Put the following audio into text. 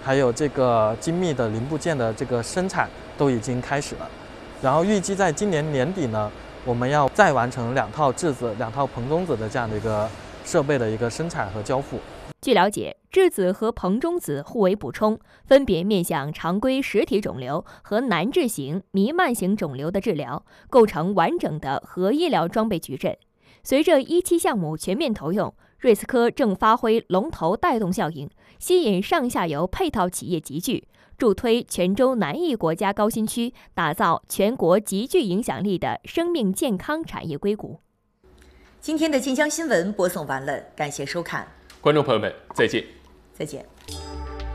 还有这个精密的零部件的这个生产都已经开始了。然后预计在今年年底呢，我们要再完成2套质子、2套硼中子的这样的一个设备的一个生产和交付。 据了解，质子和硼中子互为补充，分别面向常规实体肿瘤和难治型、弥漫型肿瘤的治疗，构成完整的核医疗装备矩阵。随着1期项目全面投用，瑞思科正发挥龙头带动效应，吸引上下游配套企业集聚，助推泉州南翼国家高新区打造全国极具影响力的生命健康产业硅谷。 今天的晋江新闻播送完了，感谢收看。 观众朋友们，再见。 再见。